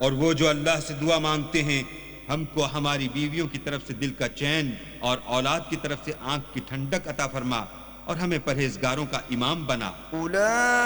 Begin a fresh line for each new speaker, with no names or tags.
और वो जो अल्लाह से दुआ मांगते हैं, हमको हमारी बीवियों की तरफ से दिल का चैन और औलाद की तरफ से आंख की ठंडक अता फरमा और हमें परहेजगारों का इमाम बना।